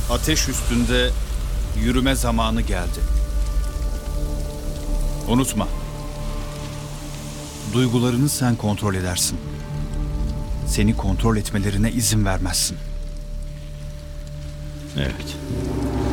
Ateş üstünde yürüme zamanı geldi. Unutma. Duygularını sen kontrol edersin. Seni kontrol etmelerine izin vermezsin. Evet.